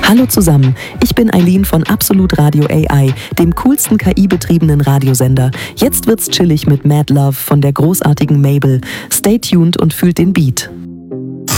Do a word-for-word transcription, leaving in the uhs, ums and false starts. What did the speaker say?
Hallo zusammen, ich bin Eileen von Absolut Radio A I, dem coolsten K I-betriebenen Radiosender. Jetzt wird's chillig mit Mad Love von der großartigen Mabel. Stay tuned und fühlt den Beat.